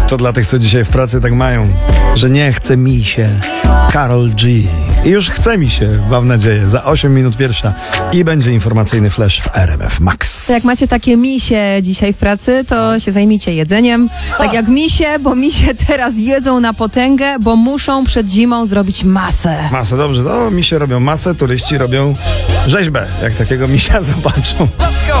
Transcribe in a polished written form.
To dla tych, co dzisiaj w pracy tak mają, że nie chce mi się. Karol G. I już chce mi się, mam nadzieję. Za 8 minut pierwsza i będzie informacyjny flash w RMF Max. To jak macie takie misie dzisiaj w pracy, to się zajmijcie jedzeniem. Tak jak misie, bo misie teraz jedzą na potęgę, bo muszą przed zimą zrobić masę. Masę, dobrze. To misie robią masę, turyści robią rzeźbę, jak takiego misia zobaczą.